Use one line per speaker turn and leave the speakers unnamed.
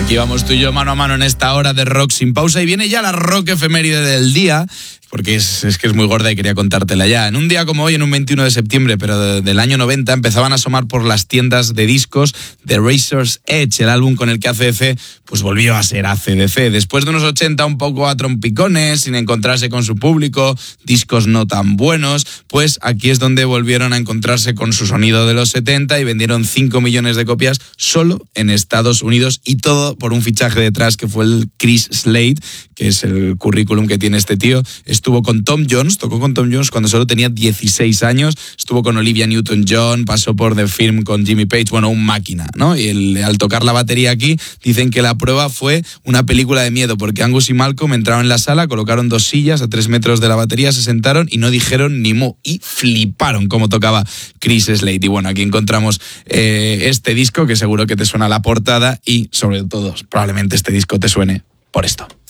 Aquí vamos tú y yo mano a mano en esta hora de Rock Sin Pausa y viene ya la rock efeméride del día, porque es que es muy gorda y quería contártela ya. En un día como hoy, en un 21 de septiembre, pero del año 90, empezaban a asomar por las tiendas de discos The Razor's Edge, el álbum con el que AC/DC pues volvió a ser AC/DC. Después de unos 80 un poco a trompicones, sin encontrarse con su público, discos no tan buenos, pues aquí es donde volvieron a encontrarse con su sonido de los 70 y vendieron 5 millones de copias solo en Estados Unidos, y todo por un fichaje detrás que fue el Chris Slade, que es el currículum que tiene este tío. Estuvo con Tom Jones, tocó con Tom Jones cuando solo tenía 16 años, estuvo con Olivia Newton-John, pasó por The Firm con Jimmy Page, bueno, un máquina, ¿no? Y al tocar la batería aquí, dicen que la prueba fue una película de miedo, porque Angus y Malcolm entraron en la sala, colocaron 2 sillas a 3 metros de la batería, se sentaron y no dijeron ni mu, y fliparon cómo tocaba Chris Slade. Y bueno, aquí encontramos este disco, que seguro que te suena la portada, y sobre todo, probablemente este disco te suene por esto.